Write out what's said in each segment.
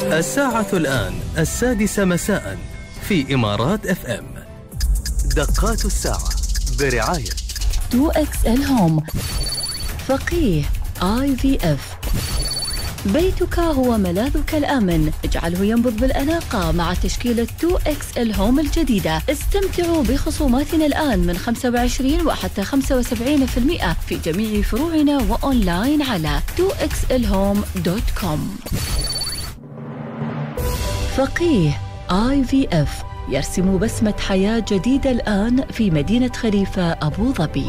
الساعة الآن 6:00 مساء في إمارات اف ام. دقات الساعة برعاية 2XL هوم، فقيه IVF. بيتك هو ملاذك الآمن، اجعله ينبض بالأناقة مع تشكيلة 2XL هوم الجديدة. استمتعوا بخصوماتنا الآن من 25 وحتى 75% في جميع فروعنا وأونلاين على 2xlhome.com. فقيه IVF يرسم بسمة حياة جديدة الآن في مدينة خليفة أبو ظبي.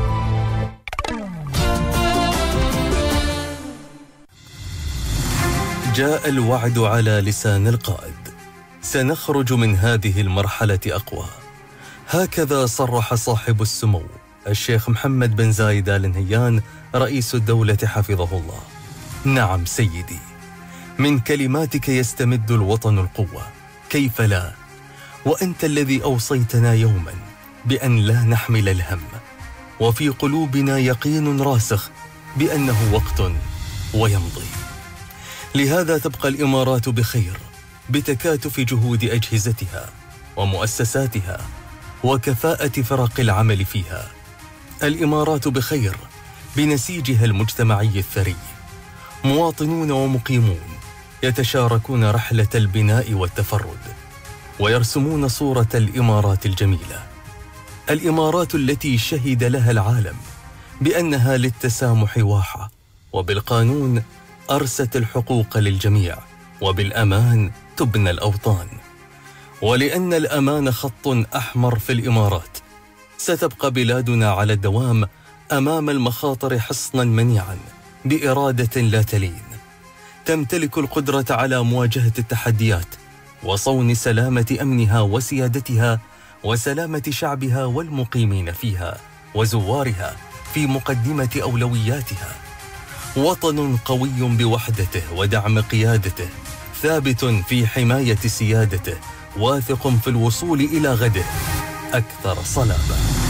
جاء الوعد على لسان القائد، سنخرج من هذه المرحلة أقوى. هكذا صرح صاحب السمو الشيخ محمد بن زايد آل نهيان رئيس الدولة حفظه الله. نعم سيدي، من كلماتك يستمد الوطن القوة، كيف لا؟ وأنت الذي أوصيتنا يوما بأن لا نحمل الهم، وفي قلوبنا يقين راسخ بأنه وقت ويمضي. لهذا تبقى الإمارات بخير بتكاتف جهود أجهزتها ومؤسساتها وكفاءة فرق العمل فيها. الإمارات بخير بنسيجها المجتمعي الثري، مواطنون ومقيمون يتشاركون رحلة البناء والتفرد ويرسمون صورة الإمارات الجميلة، الإمارات التي شهد لها العالم بأنها للتسامح واحة، وبالقانون أرست الحقوق للجميع، وبالأمان تبنى الأوطان. ولأن الأمان خط أحمر في الإمارات، ستبقى بلادنا على الدوام أمام المخاطر حصنا منيعا بإرادة لا تلين، تمتلك القدرة على مواجهة التحديات وصون سلامة أمنها وسيادتها وسلامة شعبها والمقيمين فيها وزوارها في مقدمة أولوياتها. وطن قوي بوحدته ودعم قيادته، ثابت في حماية سيادته، واثق في الوصول إلى غده أكثر صلابة.